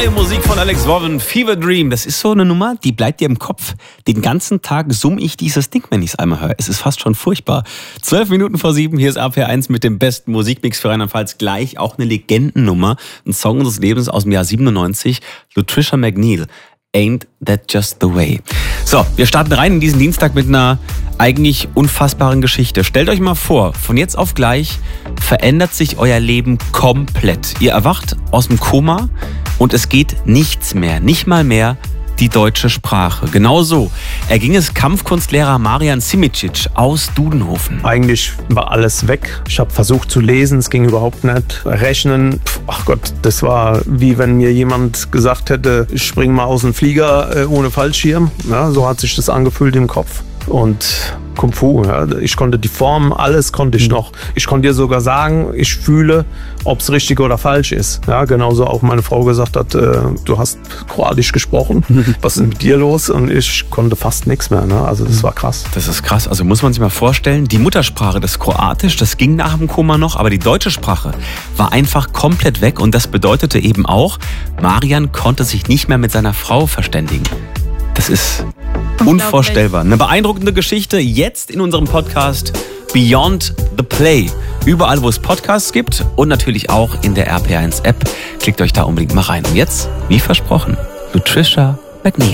Neue Musik von Alex Warren, Fever Dream. Das ist so eine Nummer, die bleibt dir im Kopf. Den ganzen Tag summe ich dieses Ding, wenn ich es einmal höre. Es ist fast schon furchtbar. 12 Minuten vor 7, hier ist RPR1 mit dem besten Musikmix für Rheinland-Pfalz. Gleich auch eine Legendennummer. Ein Song unseres Lebens aus dem Jahr 97. Lutricia McNeil. Ain't That Just the Way. So, wir starten rein in diesen Dienstag mit einer eigentlich unfassbaren Geschichte. Stellt euch mal vor, von jetzt auf gleich verändert sich euer Leben komplett. Ihr erwacht aus dem Koma und es geht nichts mehr, nicht mal mehr die deutsche Sprache. Genau so erging es Kampfkunstlehrer Marian Simicic aus Dudenhofen. Eigentlich war alles weg. Ich habe versucht zu lesen, es ging überhaupt nicht. Rechnen, ach Gott, das war wie wenn mir jemand gesagt hätte, ich spring mal aus dem Flieger ohne Fallschirm. Ja, so hat sich das angefühlt im Kopf. Und Kung Fu, ja, ich konnte die Form, alles konnte ich noch. Ich konnte dir sogar sagen, ich fühle, ob es richtig oder falsch ist. Ja, genauso auch meine Frau gesagt hat, du hast Kroatisch gesprochen, was ist mit dir los? Und ich konnte fast nichts mehr. Ne? Also das war krass. Das ist krass. Also muss man sich mal vorstellen, die Muttersprache, das Kroatisch, das ging nach dem Koma noch, aber die deutsche Sprache war einfach komplett weg. Und das bedeutete eben auch, Marian konnte sich nicht mehr mit seiner Frau verständigen. Das ist unvorstellbar. Eine beeindruckende Geschichte jetzt in unserem Podcast Beyond the Play. Überall, wo es Podcasts gibt und natürlich auch in der RPR1 App. Klickt euch da unbedingt mal rein. Und jetzt, wie versprochen, Lutricia McNeil.